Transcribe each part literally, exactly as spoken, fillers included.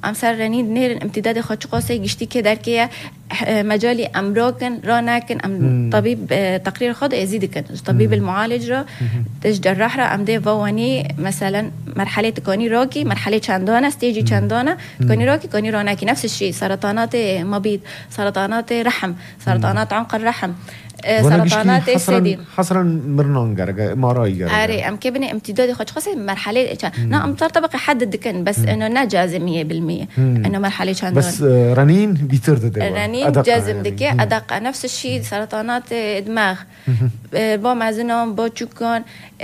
ام سر رنین نیر امتداد خود قاسه گشتی که در که مجالی امراکن رانکن ام طبيب تقرير خود يزيد كن طبيب المعالج را تج جراح را ام ده وانی مثلا مرحله تكوني راكي مرحله چندانه استيجي چندانه تكوني راكي كوني رانكي نفس الشيء سرطانات مبيض سرطانات رحم سرطانات عنق الرحم سرطانات الثدي حصرا مرنان جرجا ماراي جرجا اري ام كبني امتداد خد خاصه مرحله نا ام طبق حدد كن بس انه نا جازم مية بالمية انه مرحله چندان بس رنين بيترد ده رنين جازم دكي ادق نفس الشيء سرطانات دماغ با مزنم با چوكان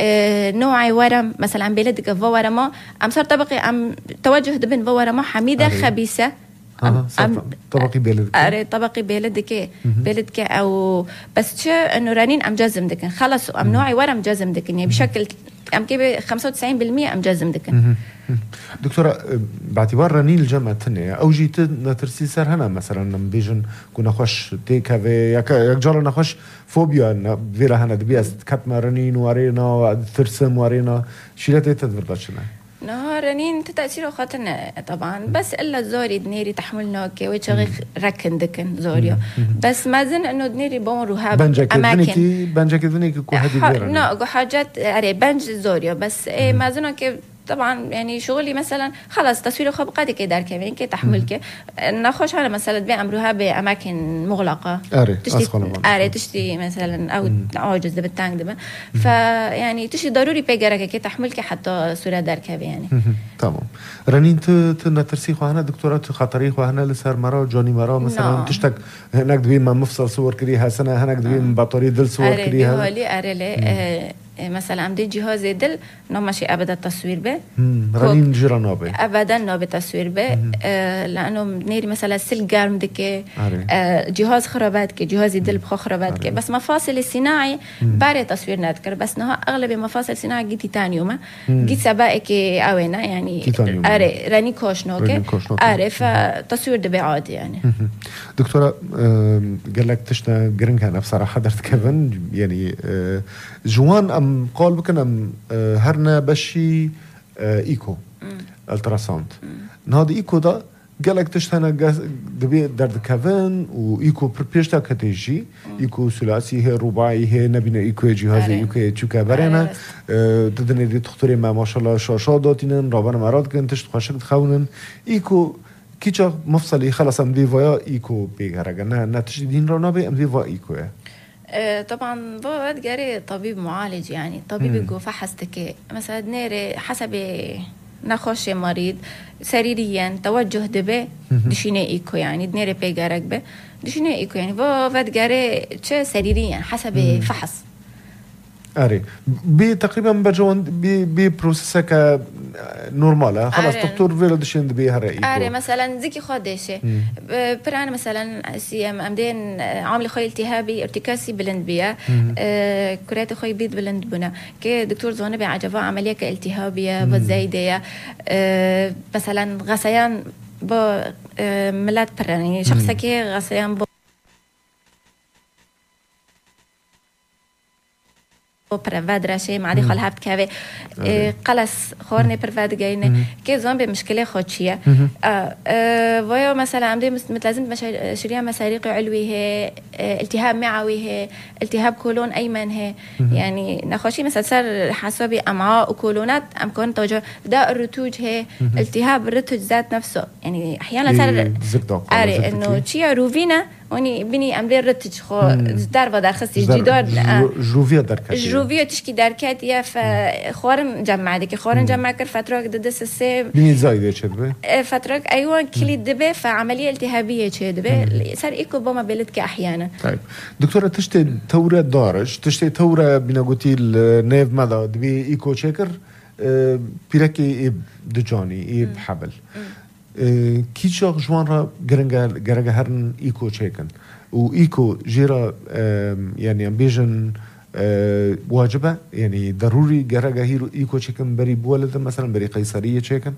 نوع ورم مثلا بلدك ورما ام صار طبقي ام توجه دبن ورما حميده خبيثه أم أم طبقي بلدك أري طبقي بلدك بلدك أو بس شو إنه رنين أم جزم دكن خلص أم نوعي ورم جزم دكن يعني بشكل أم كيف خمسة وتسعين بالمية أم جزم دكن. دكتورة باعتبار رنين الجامعة الثانية أو جيت نترسي سر هنا مثلا نبيجن كنا خوش تيكا في يك يكجار نخوش فوبيا نبيرا هنا دبيست كتما رنين وارينا ترسم وارينا شيلتي تدبر باشنا. نهارنين تتأثيره خاطرنا طبعا بس إلا زوري دنيري تحملنا كي ويتشغل ركن دكن زوريو بس ما زن إنه دنيري بون روها أماكن بنجك دنيك كو هدي غيرنا نا حاجات أري بنج زوريو بس إيه ما زنه كي طبعا يعني شغلي مثلا خلاص تصوير خب قادي كي دار كمان كي تحمل كي نخش على مثلا بيعملوها بأماكن مغلقة أري تشتي أري تشتي مثلا أو عاجز ده بالتانك ده فيعني تشتي ضروري بيجرك كي تحمل كي حتى صورة دار كمان يعني تمام رنين تنترسي خواهنا دكتورة خطري خواهنا لسر مرا جاني مرا مثلا تشتك هناك دبي ما مفصل صور كريها سنة هناك دبي من بطاري دل صور كريها أري أري لي مثلا عندي جهاز دل نمشي أبدا تصوير به رنين جرا نابه أبدا نابه تصوير به آه لأنه نيري مثلا سل جارم دكي آه جهاز خرابات كي جهاز دل بخو خرابات كي بس مفاصل الصناعي باري تصوير نذكر بس نها أغلب مفاصل الصناعي جيت تيتانيوم جيت سبائك أوينا يعني أري راني كوشنوكي أري فتصوير دبي عادي يعني دكتورة قال لك تشنا جرينك أنا بصراحة درت كيفن يعني جوان أم قال بكن أم هرنا بشي إيكو التراساوند نهاد إيكو ده قالك تشتنا دبي درد كافن وإيكو بربيشتا كتيجي إيكو ثلاثي هي رباعي هي نبينا إيكو جهاز إيكو تشوكا برينا تدني دي تختاري ما ما شاء الله شاشة داتينن رابنا مراد كن تشت خشك تخونن إيكو كيشا مفصلي خلاص أم دي فيا إيكو بيجرجنا نتشدين رنابي أم دي فيا إيكو طبعا بعد جاري طبيب معالج يعني طبيب جو فحصتك مثلا نيري حسب نخوش مريض سريريا توجه دبه دشيني إيكو يعني نيري بيجارك به دشيني إيكو يعني بعد جاري شيء سريريا حسب فحص أري بتقريبا بجوان ببروسيسك نورماله خلاص دكتور فيلا دشين دبي هرائي أري مثلا زكي خادشة بران مثلا سيام أمدين عامل خوي التهابي ارتكاسي بلند بيا آه كرات خوي بيض بلند بنا كي دكتور زونه بعجبه عملية كالتهابية بزايدة آه مثلا غسيان با آه ملات بران يعني شخصا كي غسيان با پرود رشه معدی خال هفت که قلص خورنی پرود گینه که زن به مشکل خودشیه و یا مثلا عمدی متلازم شریعه مساریق علویه التهاب معویه التهاب کولون ایمنه يعني نخوشي مثلا صار حسابي امعاء وكولونات امكان توجه داء الرتوج هي التهاب الرتوج ذات نفسه يعني احيانا صار اري انه شيء روفينا وني بني امري رتج خو دار و در خصي جدار جروفيا دركات جروفيا تشكي دركات يا فخورن جمع ديك خورن جمع كر فتره قد السي بني زايده شدبه فتره ايوه كلي دبه فعمليه التهابيه شدبه صار ايكو بما بلدك احيانا طيب دكتوره تشتي توره دارج تشتي توره بنقوتي النيف ماذا دبي ايكو تشيكر بيركي دجاني اي بحبل كيشا جوان را جرنجا جرنجا هرن إيكو تشيكن وإيكو جيرا يعني بيجن واجبة يعني ضروري جرنجا هيرو إيكو تشيكن بري بولد مثلا بري قيصرية تشيكن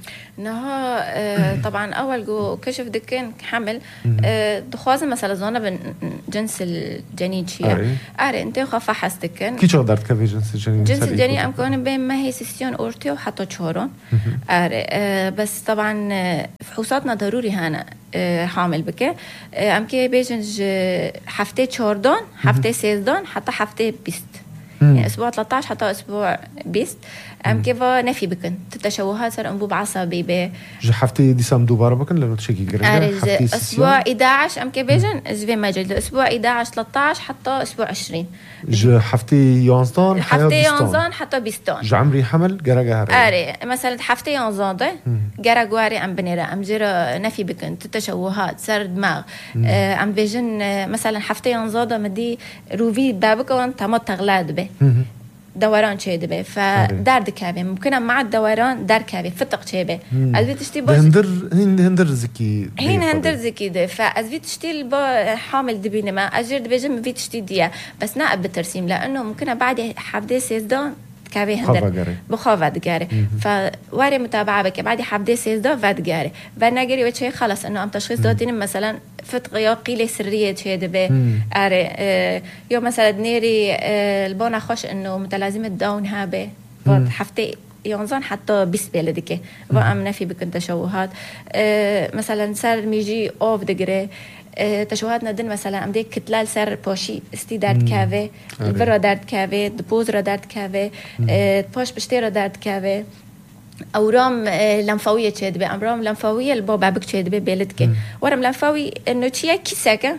نها طبعا أول جو كشف دكين حمل دخوازن مثلا زونا بن جنس الجنين شيء أري أنت خافة حستكن كيشا قدرت كفي جنس الجنين جنس الجنين أمكن بين ما هي سيستيون أورتيو حتى تشورون أري بس طبعا فحوصاتنا ضروري هنا حامل بك ام كي بيجنج حفتي تشوردون حفتي سيزدون حتى حفتي بيست يعني اسبوع ثلاثة عشر حتى اسبوع بيست ام كيف نفي بكن التشوهات صار انبوب عصبي ب حفتي ديسام دوباره بكن لانه تشكي جرجا اسبوع أحد عشر ام كي بيجن جفي ماجد اسبوع أحد عشر ثلاثة عشر حتى اسبوع عشرين ج حفتي يونزدون حفتي يونزدون حتى بيستون ج عمري حمل جرجا هري اري مثلا حفتي يونزدون ده جرجواري ام بنيرا ام جرا نفي بكن التشوهات صار دماغ ام بيجن مثلا حفتي يونزدون مدي روفي بابك وانت ما تغلاد به دوران شيء دبي فدار دكابي ممكن مع الدوران دار كابي فتق شيء أزبي تشتي باش هندر هندر زكي هين هندر زكي ده فأزبي تشتي البا حامل دبيني ما أجر دبي جم في تشتي ديا بس نائب بالترسيم لأنه ممكن بعد حبدي سيزدان كابي هندر بخافة دجاري فواري متابعة بك بعد حبدي سيزدان فاد جاري فناجري وشيء خلاص إنه أم تشخيص دوتين مثلا فتق قيلة سرية شيء دبي أري اه يوم مثلا نيري اه البونا خوش إنه متلازمة داون هابي حفتي يونزان حتى بيسبي لديك وأمنا في بكن تشوهات اه مثلا صار ميجي أوف دجري اه تشوهاتنا دن مثلا أم ديك كتلال صار بوشي استي دارد كافي البرا دارد كافي دبوز را دارد كافي اه بوش بشتيرا دارد كافي أورام لمفاوية تشد بي أمرام لمفاوية البابا بك تشد بي بيلدك ورم لمفاوي إنه تشيا كيساكا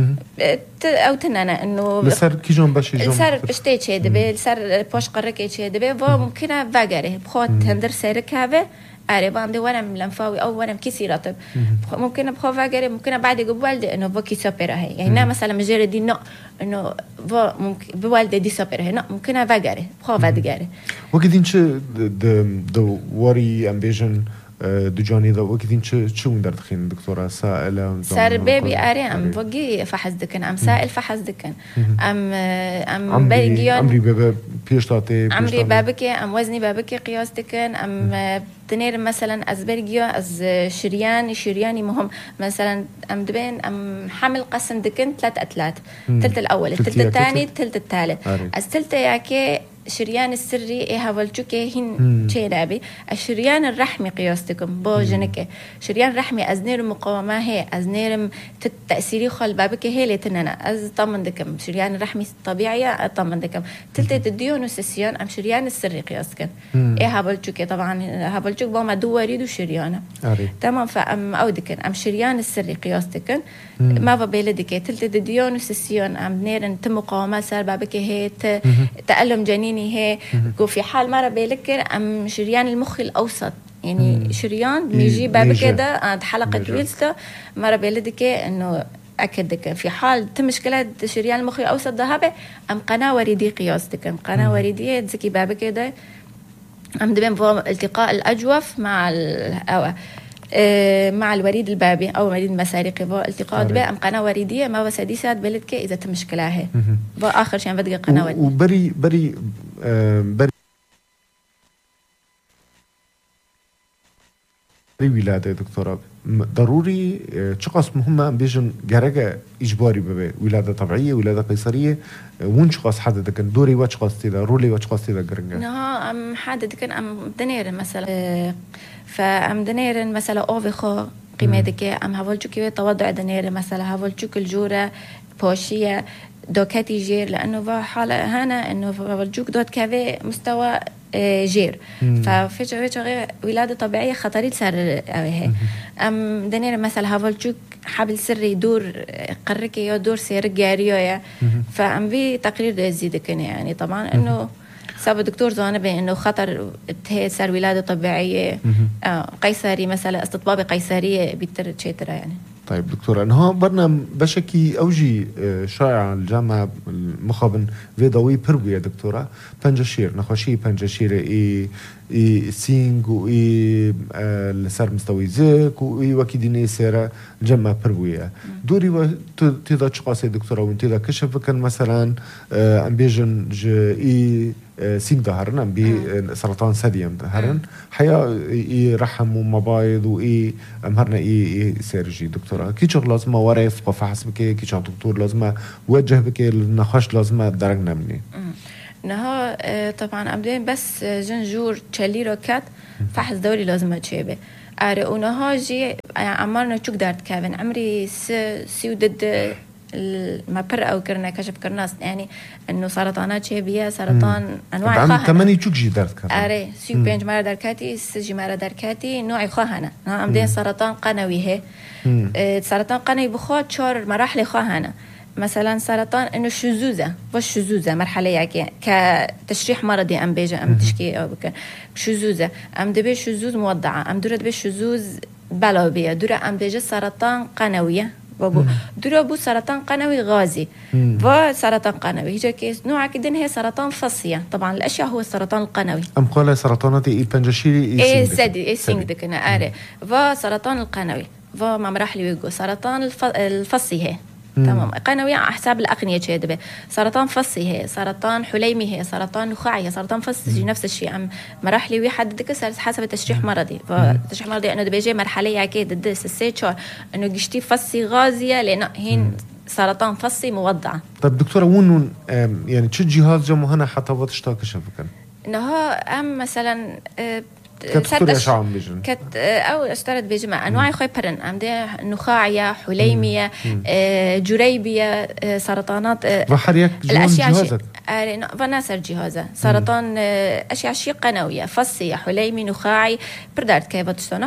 أو تنانا إنه لسر كي جون باشي جون لسر بشتي تشد بي لسر بوش قرك تشد بي وممكن فاجري بخوت هندر سيرك هذا أريبا عندي ورم لمفاوي أو ورم كيسي رطب ممكن بخو فاجري ممكن بعد قبل إنه بوكي سوبرا هي يعني مثلا مجرد دي نو إنه ممكن بوالده دي سوبرا هي لا ممكن فاجري بخو فاجري وكدين شو د د وري أمبيجن دجاني ذا وكدين شو شو مندر تخين دكتورة سائلة صار بيبي أري أم بوجي فحص دكان أم سائل فحص دكان أم أم بريجيون عمري بابا بيشتاتي عمري بابك أم وزني بابك قياس دكان أم تنير مثلا از بريجيو از شريان شرياني مهم مثلا أم دبين أم حمل قسم دكان ثلاث أتلات الثلث الأول الثلث الثاني الثلث الثالث الثلث ياكي شريان السري إيه هالشوكة هن شيء لعبي الشريان الرحمي قياستكم بوجنك شريان رحمي أزنير مقاومة هي أزنير تأثيري خال بابك هي اللي تننا أز طمن دكم شريان الرحمي طبيعية طمن دكم تلتة الديون والسيان أم شريان السري قياستكم إيه هالشوكة طبعا هالشوك بوما دواريد وشريانه تمام فأم أو دكن أم شريان السري قياستكم ما ببيلدك تلتة الديون والسيان أم نيرن تم مقاومة صار بابك هي تألم جنين هي في حال مرة بيلكر أم شريان المخ الأوسط يعني مم. شريان بيجي باب كده عند حلقة ويلستا مرة بيلدك إنه أكدك في حال تمشكلة شريان المخ الأوسط ذهبه أم قناة وريدية قياستك أم قناة مم. وريدية تزكي باب كده أم دبين فو التقاء الأجوف مع ال مع الوريد البابي أو وريد مسارقي فو التقاء دبي أم قناة وريدية ما وسادسات بلدك إذا تمشكلها فو آخر شيء بدك قناة وريدية وبري بري بري ولادة دكتورة ضروري شخص مهمة بيجن جرجة إجباري ببي ولادة طبيعية ولادة قيصرية وين شخص حدد كان دوري وشخص تيدا رولي وشخص تيدا جرجة نها أم حدد كان أم دنير مثلا فأم دنير مثلا أوفيخو قيمتك أم هفولجوكي توضع دنير مثلا هفولجوك الجورة بوشية دوكاتي جير لأنه في حالة هنا إنه هفولجوك دوت كافي مستوى جير ففجأة فجأة ولادة طبيعية خطري صار هي أم دنير مثلا هفولجوك حبل سري يدور قركي يدور سير جاريو يا فأم في تقرير يزيد كنا يعني طبعا إنه سبب الدكتور زانبه إنه خطر هي صار ولادة طبيعية آه قيصري مثلا استطباب قيصرية بيتر شيء يعني. طيب دكتور أنا برنا بشكي أوجي شائع الجامعة المخابن في ضوي بربو يا دكتورة بنجشير نخشي بنجشير إيه إيه سينج وإيه السر مستوي زيك وإيه وكيديني سيرة الجامعة بربوية دوري وتيدا تشقاسي دكتورة وانتيدا كشف كان مثلا أم بيجن إيه سينج ظهرنا أم بي سرطان ثدي ظهرن حيا إيه رحم ومبايض وإيه أمهرنا إيه إيه سيرجي دكتورة كي شغل لازم ورف وفحص بكي كي شغل دكتور لازم وجه بكي النخش لازم درجنا مني نها طبعا أبدين بس جنجور تشالي روكات فحص دوري لازم تشيبه آره اونها جی عمرنا چوک دارد کهون عمری س سیو دد ما بر او کرنا کشف کرناست يعني انه سرطانات شبيه سرطان انواع خاهنه ثمانية چوک جی دارد کهون آره سیو پنج مره درکاتی سجی مره درکاتی نوع خاهنه نا عمدين سرطان قنوي هي سرطان قنوي بخواد چهار مراحل خاهنه مثلا سرطان انه شذوذه والشذوذه مرحله يعني كتشريح مرضي ام بيجا ام تشكي او بك شذوذه ام دبي شذوذ موضعه ام دور دبي شذوذ بلابيه دور ام بيجا سرطان قنويه وبو دور ابو سرطان قنوي غازي وسرطان قنوي هيجا كيس نوع كدن هي سرطان فصيه طبعا الاشياء هو السرطان القنوي ام قال سرطانات اي بنجشيري اي سدي اي سينك انا اري وسرطان القنوي وما مراحل ويجو سرطان الف... الفصي هي تمام قنوي على حساب الأقنية شيء سرطان فصي هي سرطان حليمي هي سرطان نخاعي هي سرطان فصي نفس الشيء أم مراحل ويحدد كسر حسب التشريح مرضي فالتشريح مرضي إنه بيجي مرحلة أكيد الدس السيتشار إنه جشتي فصي غازية لأن هين سرطان فصي موضعة. طيب دكتورة وين يعني شو جهاز جو مهنا حتى وتشتاق كشفكن؟ إنه أم مثلا كتكتور أشعة بيجن كت أو اشترت بيجمع أنواع خوي برن عمده نخاعية حليمية آه جريبية آه سرطانات آه وحريك جهازك آه فناسر جهازه سرطان آه أشياء شيء قنوية فصية حليمي نخاعي بردارت كيف تشتونه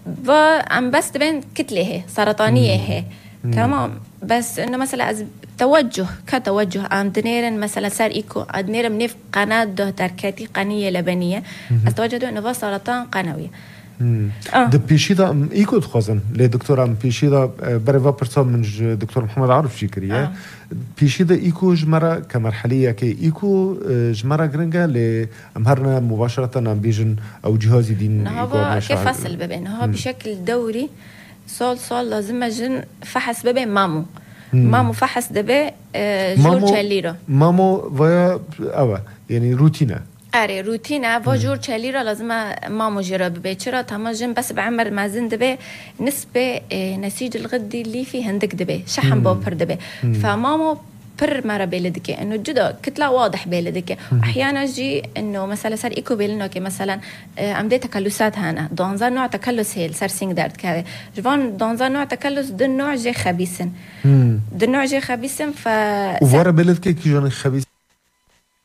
وعم بس تبين كتلة هي سرطانية هي تمام بس إنه مثلا توجه كتوجه عم دنيرن مثلا صار إيكو دنير منيف قناة ده تركاتي قنية لبنية أتوجدوا إنه بس سرطان قنوي. آه. ده بيشيدا أم إيكو تخزن لدكتور أم بيشيدا بريفا برصاب من دكتور محمد عارف شكرية آه. بيشيدا إيكو جمرة كمرحلية كي إيكو جمرة جرينجا لأمهرنا مباشرة أم بيجن أو جهازي دين هو كيف فصل ببين هو بشكل دوري صال صال لازم جن فحص ببين مامو مم. مامو فحص دبي آه جور تشاليرا مامو ويا أوا يعني روتينا آره روتينا و جور تشاليرا لازم مامو جرا ببي چرا تمام جن بس بعمر مازن دبي نسبة آه نسيج الغدي اللي في هندك دبي شحن بوبر دبي فمامو بر مرة بيلدك إنه جدا كتلة واضح بيلدك أحيانا جي إنه مثلا صار إيكو بيلنا كي مثلا عمدي تكلسات هنا دانزا نوع تكلس هيل صار سينج دارت كذا جوان دانزا نوع تكلس دن نوع جي خبيثن دن نوع جي خبيثن ف وورا بيلدك كي جون خبيث